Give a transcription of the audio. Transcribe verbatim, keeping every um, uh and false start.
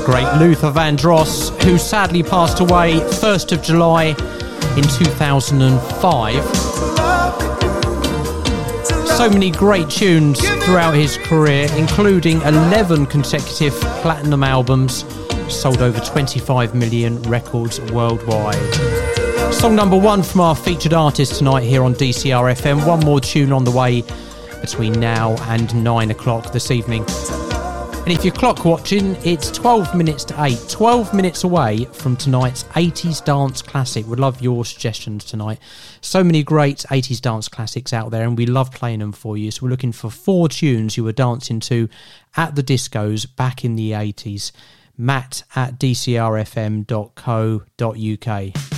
great Luther Vandross, who sadly passed away first of July in two thousand five. So many great tunes throughout his career, including eleven consecutive platinum albums, sold over twenty-five million records worldwide. Song number one from our featured artist tonight here on D C R F M. One more tune on the way between now and nine o'clock this evening. And if you're clock watching, it's twelve minutes to eight, twelve minutes away from tonight's eighties dance classic. We'd love your suggestions tonight. So many great eighties dance classics out there, and we love playing them for you. So we're looking for four tunes you were dancing to at the discos back in the eighties. Matt at d c r f m dot co dot u k.